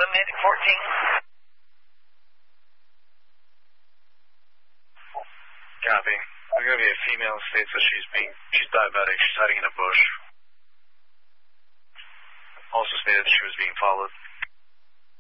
medic 14. Copy. There's going to be a female that states that she's diabetic. She's hiding in a bush. Also stated that she was being followed.